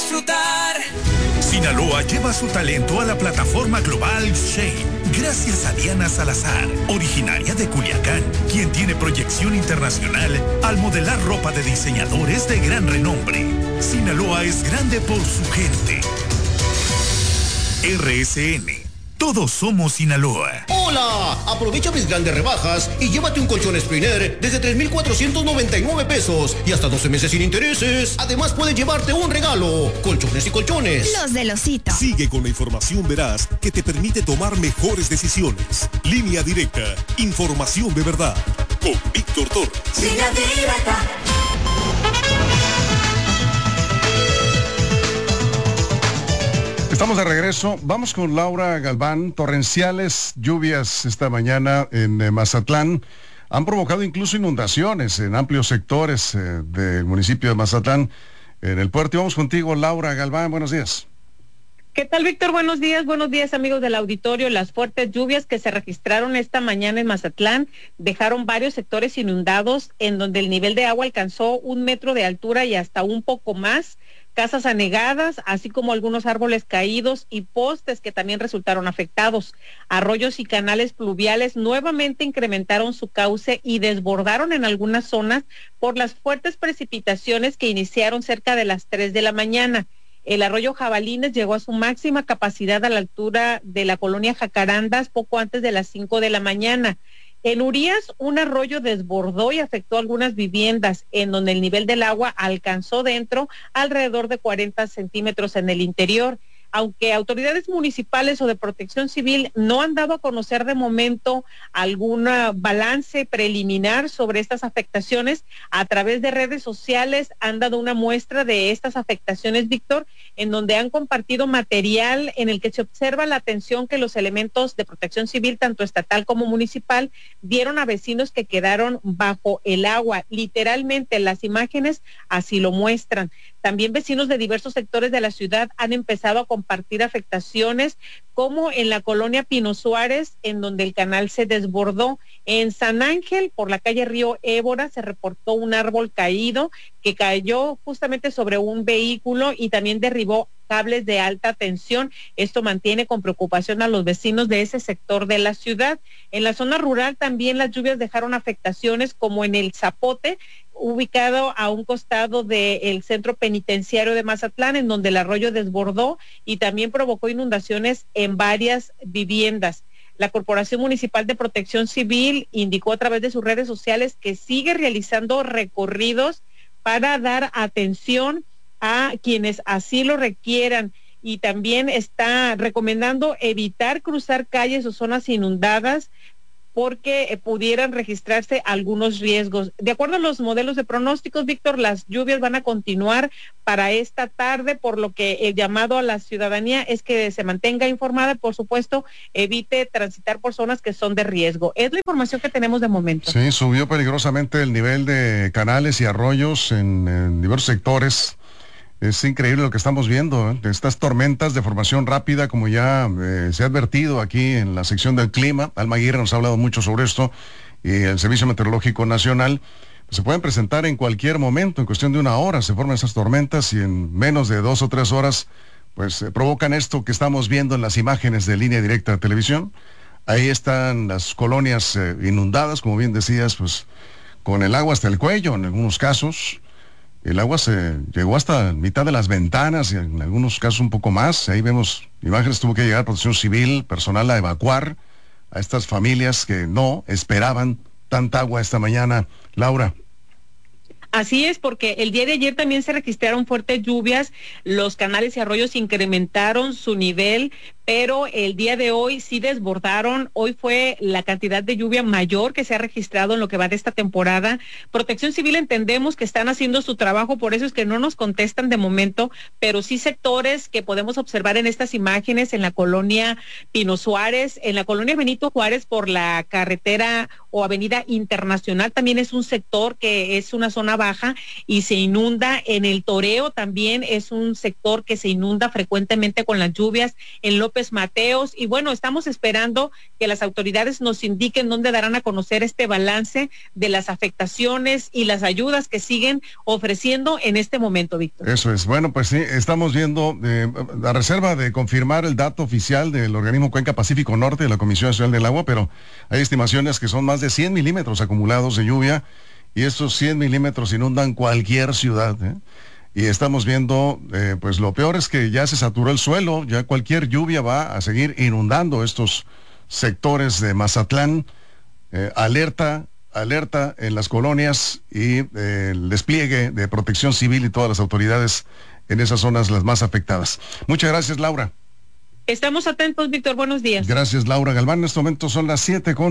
disfrutar. Sinaloa lleva su talento a la plataforma global Shane, gracias a Diana Salazar, originaria de Culiacán, quien tiene proyección internacional al modelar ropa de diseñadores de gran renombre. Sinaloa es grande por su gente. RSN. Todos somos Sinaloa. ¡Hola! Aprovecha mis grandes rebajas y llévate un colchón Spriner desde 3,499 pesos y hasta 12 meses sin intereses. Además, puedes llevarte un regalo. Colchones y colchones. Los del Osito. Sigue con la información veraz que te permite tomar mejores decisiones. Línea Directa. Información de verdad. Con Víctor Torres. Línea Directa. Estamos de regreso. Vamos con Laura Galván. Torrenciales lluvias esta mañana en Mazatlán han provocado incluso inundaciones en amplios sectores del municipio de Mazatlán, en el puerto. Y vamos contigo, Laura Galván. Buenos días. ¿Qué tal, Víctor? Buenos días, amigos del auditorio. Las fuertes lluvias que se registraron esta mañana en Mazatlán dejaron varios sectores inundados, en donde el nivel de agua alcanzó 1 metro de altura y hasta un poco más. Casas anegadas, así como algunos árboles caídos y postes que también resultaron afectados. Arroyos y canales pluviales nuevamente incrementaron su cauce y desbordaron en algunas zonas por las fuertes precipitaciones que iniciaron cerca de las 3 de la mañana. El arroyo Jabalines llegó a su máxima capacidad a la altura de la colonia Jacarandas poco antes de las 5 de la mañana. En Urias, un arroyo desbordó y afectó algunas viviendas, en donde el nivel del agua alcanzó dentro alrededor de 40 centímetros en el interior. Aunque autoridades municipales o de protección civil no han dado a conocer de momento algún balance preliminar sobre estas afectaciones, a través de redes sociales han dado una muestra de estas afectaciones, Víctor, en donde han compartido material en el que se observa la atención que los elementos de protección civil, tanto estatal como municipal, dieron a vecinos que quedaron bajo el agua. Literalmente las imágenes así lo muestran. También vecinos de diversos sectores de la ciudad han empezado a compartir afectaciones, como en la colonia Pino Suárez, en donde el canal se desbordó. En San Ángel, por la calle Río Évora, se reportó un árbol caído que cayó justamente sobre un vehículo y también derribó cables de alta tensión. Esto mantiene con preocupación a los vecinos de ese sector de la ciudad. En la zona rural también las lluvias dejaron afectaciones, como en el Zapote, ubicado a un costado del centro penitenciario de Mazatlán, en donde el arroyo desbordó y también provocó inundaciones en varias viviendas. La Corporación Municipal de Protección Civil indicó a través de sus redes sociales que sigue realizando recorridos para dar atención a quienes así lo requieran, y también está recomendando evitar cruzar calles o zonas inundadas porque pudieran registrarse algunos riesgos. De acuerdo a los modelos de pronósticos, Víctor, las lluvias van a continuar para esta tarde, por lo que el llamado a la ciudadanía es que se mantenga informada, por supuesto, evite transitar por zonas que son de riesgo. Es la información que tenemos de momento. Sí, subió peligrosamente el nivel de canales y arroyos en diversos sectores. Es increíble lo que estamos viendo, ¿eh? Estas tormentas de formación rápida, como ya se ha advertido aquí en la sección del clima. Alma Aguirre nos ha hablado mucho sobre esto, y el Servicio Meteorológico Nacional. Se pueden presentar en cualquier momento, en cuestión de 1 hora se forman esas tormentas, y en menos de 2 o 3 horas pues provocan esto que estamos viendo en las imágenes de Línea Directa de Televisión. Ahí están las colonias inundadas, como bien decías, pues con el agua hasta el cuello en algunos casos. El agua se llegó hasta mitad de las ventanas y en algunos casos un poco más. Ahí vemos imágenes, tuvo que llegar Protección Civil, personal a evacuar a estas familias que no esperaban tanta agua esta mañana. Laura. Así es, porque el día de ayer también se registraron fuertes lluvias, los canales y arroyos incrementaron su nivel, pero el día de hoy sí desbordaron. Hoy fue la cantidad de lluvia mayor que se ha registrado en lo que va de esta temporada. Protección Civil entendemos que están haciendo su trabajo, por eso es que no nos contestan de momento, pero sí sectores que podemos observar en estas imágenes, en la colonia Pino Suárez, en la colonia Benito Juárez por la carretera o avenida Internacional, también es un sector que es una zona baja y se inunda. En el Toreo también es un sector que se inunda frecuentemente con las lluvias. En López López Mateos, y bueno, estamos esperando que las autoridades nos indiquen dónde darán a conocer este balance de las afectaciones y las ayudas que siguen ofreciendo en este momento, Víctor. Eso es. Bueno, pues sí, estamos viendo a reserva de confirmar el dato oficial del organismo Cuenca Pacífico Norte de la Comisión Nacional del Agua, pero hay estimaciones que son más de 100 milímetros acumulados de lluvia, y estos 100 milímetros inundan cualquier ciudad, ¿eh? Y estamos viendo, pues lo peor es que ya se saturó el suelo, ya cualquier lluvia va a seguir inundando estos sectores de Mazatlán. Alerta en las colonias y el despliegue de protección civil y todas las autoridades en esas zonas las más afectadas. Muchas gracias, Laura. Estamos atentos, Víctor. Buenos días. Gracias, Laura Galván. En este momento son las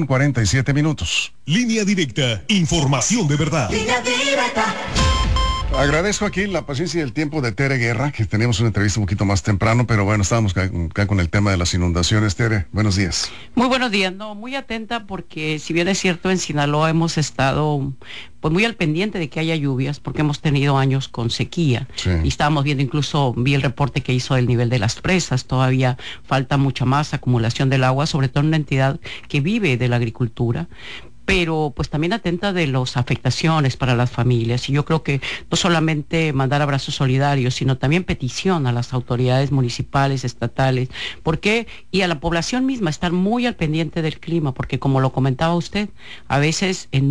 7:47. Línea directa, información de verdad. Línea directa. Agradezco aquí la paciencia y el tiempo de Tere Guerra, que teníamos una entrevista un poquito más temprano, pero bueno, estábamos acá con el tema de las inundaciones. Tere, buenos días. Muy buenos días, muy atenta, porque si bien es cierto, en Sinaloa hemos estado pues muy al pendiente de que haya lluvias, porque hemos tenido años con sequía, sí. Y estábamos viendo, incluso vi el reporte que hizo del nivel de las presas, todavía falta mucha más acumulación del agua, sobre todo en una entidad que vive de la agricultura, pero pues también atenta de las afectaciones para las familias, y yo creo que no solamente mandar abrazos solidarios, sino también petición a las autoridades municipales, estatales, porque y a la población misma estar muy al pendiente del clima, porque como lo comentaba usted, a veces en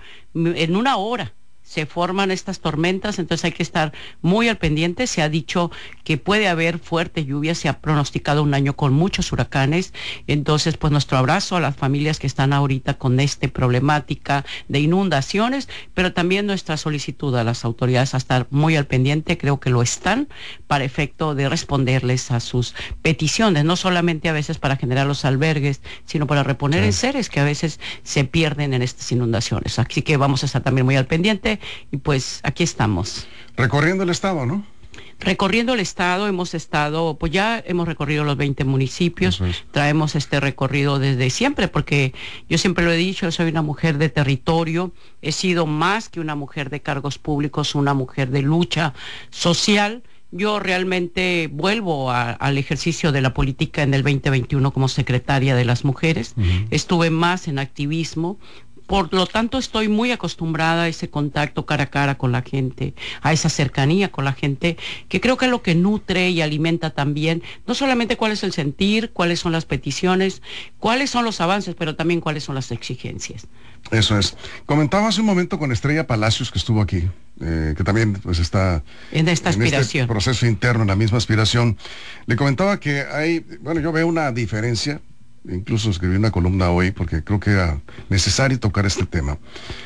una hora se forman estas tormentas, entonces hay que estar muy al pendiente. Se ha dicho que puede haber fuerte lluvia, se ha pronosticado un año con muchos huracanes, entonces pues nuestro abrazo a las familias que están ahorita con esta problemática de inundaciones, pero también nuestra solicitud a las autoridades a estar muy al pendiente, creo que lo están, para efecto de responderles a sus peticiones, no solamente a veces para generar los albergues, sino para reponer enseres que a veces se pierden en estas inundaciones. Así que vamos a estar también muy al pendiente. Y pues aquí estamos. Recorriendo el estado, ¿no? Recorriendo el estado, pues ya hemos recorrido los 20 municipios, traemos este recorrido desde siempre, porque yo siempre lo he dicho, yo soy una mujer de territorio, he sido más que una mujer de cargos públicos, una mujer de lucha social. Yo realmente vuelvo al ejercicio de la política en el 2021 como secretaria de las mujeres, estuve más en activismo. Por lo tanto, estoy muy acostumbrada a ese contacto cara a cara con la gente, a esa cercanía con la gente, que creo que es lo que nutre y alimenta también, no solamente cuál es el sentir, cuáles son las peticiones, cuáles son los avances, pero también cuáles son las exigencias. Eso es. Comentaba hace un momento con Estrella Palacios, que estuvo aquí, que también pues está en esta aspiración. Este proceso interno, en la misma aspiración. Le comentaba que yo veo una diferencia. Incluso escribí una columna hoy porque creo que era necesario tocar este tema.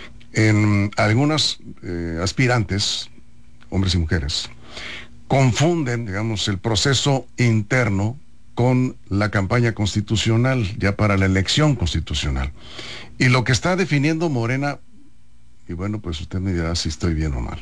En algunas aspirantes, hombres y mujeres, confunden, digamos, el proceso interno con la campaña constitucional, ya para la elección constitucional. Y lo que está definiendo Morena, y bueno, pues usted me dirá si estoy bien o mal,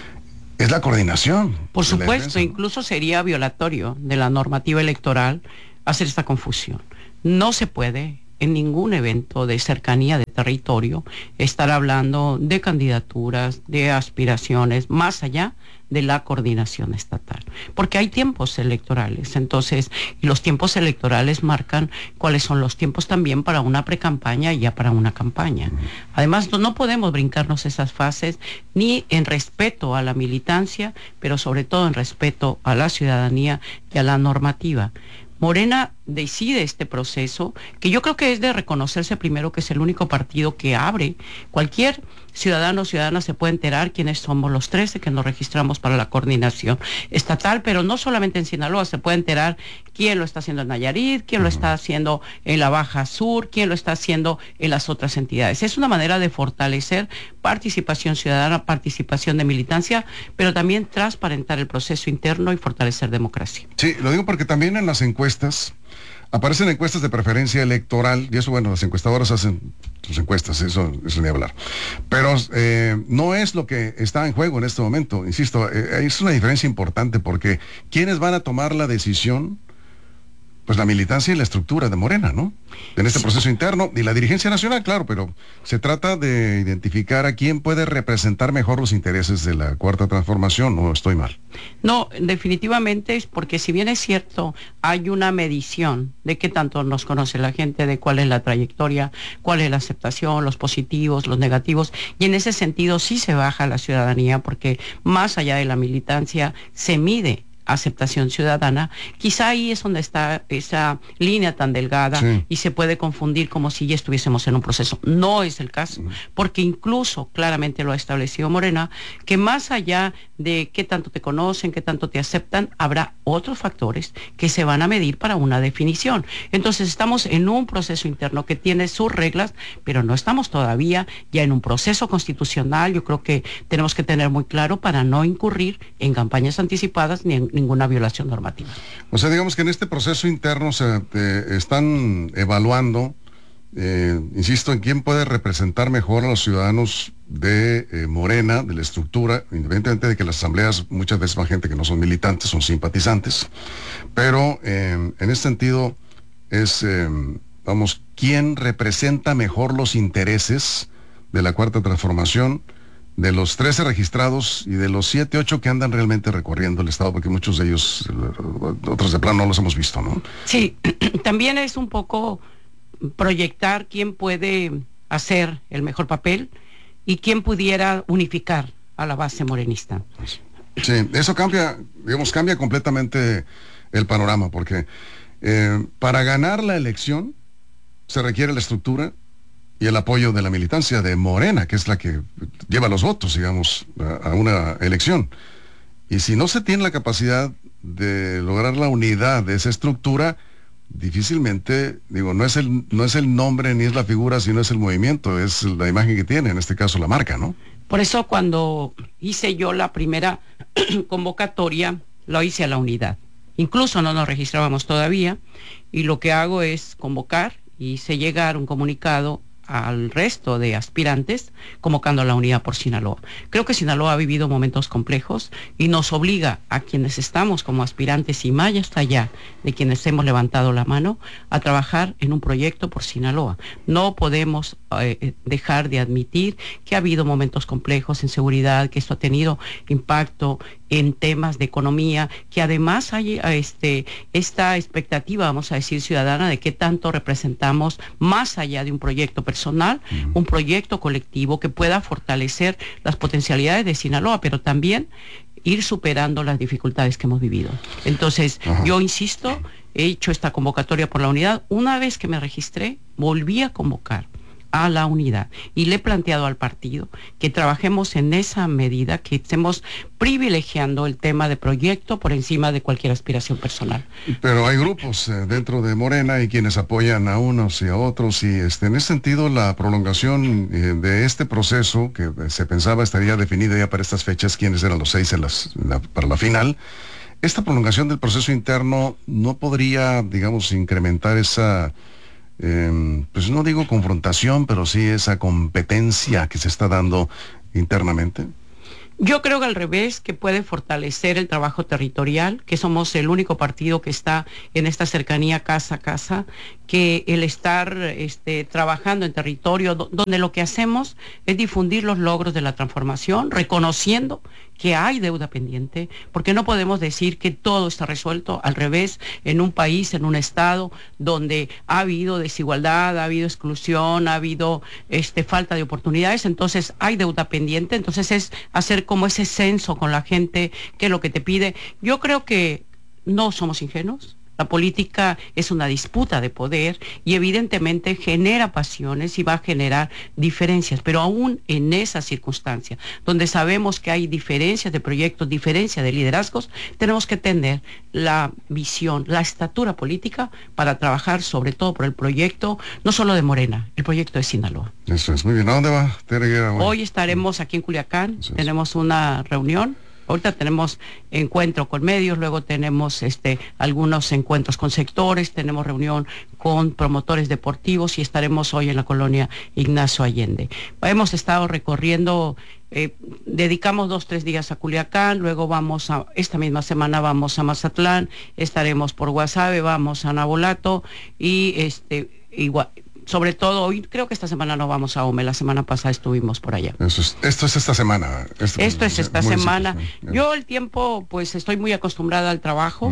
es la coordinación. Por supuesto, incluso sería violatorio de la normativa electoral hacer esta confusión. No se puede en ningún evento de cercanía de territorio estar hablando de candidaturas, de aspiraciones, más allá de la coordinación estatal, porque hay tiempos electorales, entonces, y los tiempos electorales marcan cuáles son los tiempos también para una precampaña y ya para una campaña. Además, no podemos brincarnos esas fases, ni en respeto a la militancia, pero sobre todo en respeto a la ciudadanía y a la normativa. Morena decide este proceso, que yo creo que es de reconocerse primero que es el único partido que abre. Cualquier ciudadano o ciudadana se puede enterar quiénes somos los 13 que nos registramos para la coordinación estatal, pero no solamente en Sinaloa, se puede enterar quién lo está haciendo en Nayarit, quién lo está haciendo en la Baja Sur, quién lo está haciendo en las otras entidades. Es una manera de fortalecer participación ciudadana, participación de militancia, pero también transparentar el proceso interno y fortalecer democracia. Sí, lo digo porque también en las encuestas aparecen encuestas de preferencia electoral, y eso, bueno, las encuestadoras hacen sus encuestas, eso ni hablar. Pero no es lo que está en juego en este momento, insisto, es una diferencia importante, porque ¿quiénes van a tomar la decisión? pues la militancia y la estructura de Morena, ¿no? En este proceso interno, y la dirigencia nacional, claro, pero se trata de identificar a quién puede representar mejor los intereses de la Cuarta Transformación, ¿o estoy mal? No, definitivamente es porque si bien es cierto, hay una medición de qué tanto nos conoce la gente, de cuál es la trayectoria, cuál es la aceptación, los positivos, los negativos, y en ese sentido sí se baja la ciudadanía, porque más allá de la militancia se mide aceptación ciudadana. Quizá ahí es donde está esa línea tan delgada, sí, y se puede confundir como si ya estuviésemos en un proceso. No es el caso, porque incluso claramente lo ha establecido Morena, que más allá de qué tanto te conocen, qué tanto te aceptan, habrá otros factores que se van a medir para una definición. Entonces estamos en un proceso interno que tiene sus reglas, pero no estamos todavía ya en un proceso constitucional. Yo creo que tenemos que tener muy claro para no incurrir en campañas anticipadas ni en ninguna violación normativa. O sea, digamos que en este proceso interno se están evaluando, insisto, en quién puede representar mejor a los ciudadanos de Morena, de la estructura, independientemente de que las asambleas muchas veces van gente que no son militantes, son simpatizantes, pero en ese sentido es, vamos, quién representa mejor los intereses de la Cuarta Transformación, de los 13 registrados y de los 7, 8 que andan realmente recorriendo el estado, porque muchos de ellos, otros de plano no los hemos visto, ¿no? Sí, también es un poco proyectar quién puede hacer el mejor papel y quién pudiera unificar a la base morenista. Sí, eso cambia, digamos, cambia completamente el panorama, porque para ganar la elección se requiere la estructura y el apoyo de la militancia de Morena, que es la que lleva los votos, digamos, a una elección. Y si no se tiene la capacidad de lograr la unidad de esa estructura, difícilmente, digo, no es el nombre ni es la figura, sino es el movimiento, es la imagen que tiene, en este caso la marca, ¿no? Por eso cuando hice yo la primera convocatoria, lo hice a la unidad. Incluso no nos registrábamos todavía, y lo que hago es convocar y hice llegar un comunicado al resto de aspirantes convocando a la unidad por Sinaloa. Creo que Sinaloa ha vivido momentos complejos y nos obliga a quienes estamos como aspirantes y más hasta allá de quienes hemos levantado la mano a trabajar en un proyecto por Sinaloa. No podemos dejar de admitir que ha habido momentos complejos en seguridad, que esto ha tenido impacto en temas de economía, que además hay esta expectativa, vamos a decir, ciudadana, de qué tanto representamos más allá de un proyecto personal, un proyecto colectivo que pueda fortalecer las potencialidades de Sinaloa, pero también ir superando las dificultades que hemos vivido. Entonces, yo insisto, he hecho esta convocatoria por la unidad. Una vez que me registré, volví a convocar a la unidad y le he planteado al partido que trabajemos en esa medida, que estemos privilegiando el tema de proyecto por encima de cualquier aspiración personal. Pero hay grupos dentro de Morena y quienes apoyan a unos y a otros, y en ese sentido la prolongación de este proceso que se pensaba estaría definida ya para estas fechas, quiénes eran los 6 para la final. Esta prolongación del proceso interno no podría, digamos, incrementar esa pues no digo confrontación, pero sí esa competencia que se está dando internamente. Yo creo que al revés, que puede fortalecer el trabajo territorial, que somos el único partido que está en esta cercanía casa a casa, que el estar trabajando en territorio donde lo que hacemos es difundir los logros de la transformación, reconociendo que hay deuda pendiente, porque no podemos decir que todo está resuelto. Al revés, en un país, en un estado donde ha habido desigualdad, ha habido exclusión, ha habido falta de oportunidades, entonces hay deuda pendiente. Entonces es hacer como ese censo con la gente, qué es lo que te pide. Yo creo que no somos ingenuos. La política es una disputa de poder y evidentemente genera pasiones y va a generar diferencias, pero aún en esa circunstancia, donde sabemos que hay diferencias de proyectos, diferencias de liderazgos, tenemos que tener la visión, la estatura política para trabajar sobre todo por el proyecto, no solo de Morena, el proyecto de Sinaloa. Eso es, muy bien. ¿A dónde va, Tere Guerra? Hoy estaremos aquí en Culiacán, tenemos una reunión Ahorita tenemos encuentro con medios, luego tenemos algunos encuentros con sectores, tenemos reunión con promotores deportivos y estaremos hoy en la colonia Ignacio Allende. Hemos estado recorriendo, dedicamos 2-3 días a Culiacán, luego esta misma semana vamos a Mazatlán, estaremos por Guasave, vamos a Nabolato y igual. Sobre todo, hoy creo que esta semana no vamos a Ome, la semana pasada estuvimos por allá. Esto es esta semana. Esto es esta semana. Yo el tiempo, pues estoy muy acostumbrada al trabajo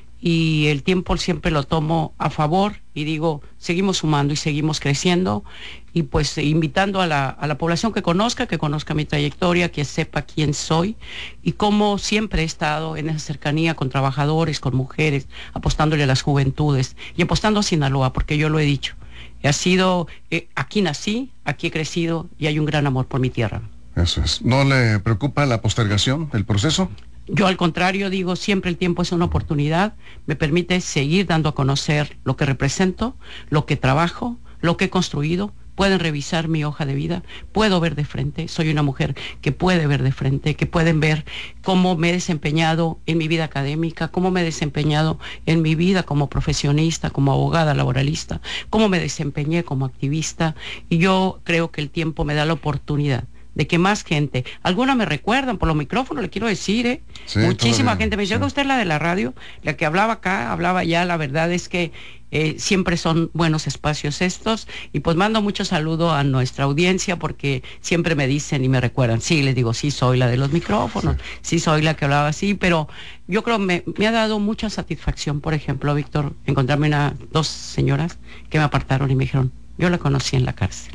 y el tiempo siempre lo tomo a favor y digo, seguimos sumando y seguimos creciendo y pues invitando a la población que conozca mi trayectoria, que sepa quién soy y cómo siempre he estado en esa cercanía con trabajadores, con mujeres, apostándole a las juventudes y apostando a Sinaloa, porque yo lo he dicho. Ha sido, aquí nací, aquí he crecido y hay un gran amor por mi tierra. Eso es. ¿No le preocupa la postergación del proceso? Yo al contrario digo, siempre el tiempo es una oportunidad, me permite seguir dando a conocer lo que represento, lo que trabajo, lo que he construido. Pueden revisar mi hoja de vida, puedo ver de frente, soy una mujer que puede ver de frente, que pueden ver cómo me he desempeñado en mi vida académica, cómo me he desempeñado en mi vida como profesionista, como abogada laboralista, cómo me desempeñé como activista, y yo creo que el tiempo me da la oportunidad de que más gente, algunas me recuerdan por los micrófonos, le quiero decir, sí, muchísima gente me dice, usted es la de la radio, la que hablaba acá, hablaba allá, la verdad es que siempre son buenos espacios estos, y pues mando mucho saludo a nuestra audiencia porque siempre me dicen y me recuerdan, sí, les digo, sí soy la de los micrófonos, sí soy la que hablaba así, pero yo creo me ha dado mucha satisfacción, por ejemplo, Víctor, encontrarme dos señoras que me apartaron y me dijeron, yo la conocí en la cárcel.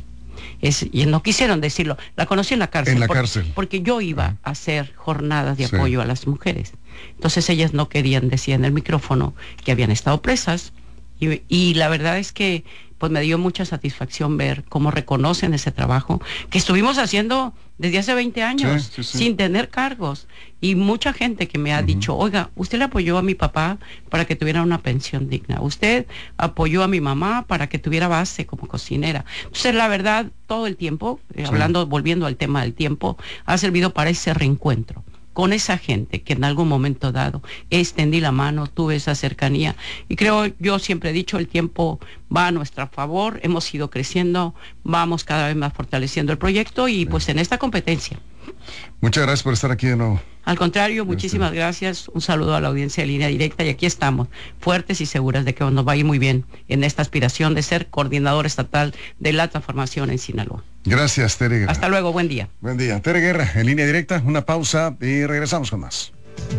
Y no quisieron decirlo, la conocí en la cárcel. En la cárcel. Porque yo iba a hacer jornadas de apoyo a las mujeres. Entonces ellas no querían decir en el micrófono que habían estado presas. Y la verdad es que pues me dio mucha satisfacción ver cómo reconocen ese trabajo que estuvimos haciendo desde hace 20 años, sin tener cargos. Y mucha gente que me ha dicho, oiga, usted le apoyó a mi papá para que tuviera una pensión digna, usted apoyó a mi mamá para que tuviera base como cocinera. Entonces, la verdad, todo el tiempo, volviendo al tema del tiempo, ha servido para ese reencuentro con esa gente que en algún momento dado extendí la mano, tuve esa cercanía, y creo, yo siempre he dicho, el tiempo va a nuestro favor, hemos ido creciendo, vamos cada vez más fortaleciendo el proyecto y pues en esta competencia. Muchas gracias por estar aquí de nuevo. Al contrario, muchísimas gracias, un saludo a la audiencia de Línea Directa, y aquí estamos, fuertes y seguras de que nos va a ir muy bien en esta aspiración de ser coordinador estatal de la transformación en Sinaloa. Gracias, Tere Guerra. Hasta luego, buen día. Buen día. Tere Guerra, en Línea Directa, una pausa y regresamos con más.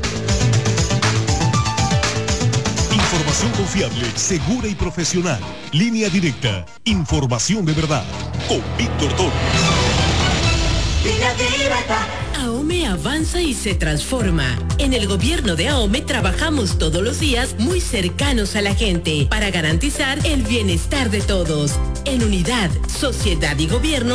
Información confiable, segura y profesional. Línea Directa, información de verdad. Con Víctor Toro. Línea Directa. AOME avanza y se transforma. En el gobierno de AOME trabajamos todos los días muy cercanos a la gente para garantizar el bienestar de todos. En unidad, sociedad y gobierno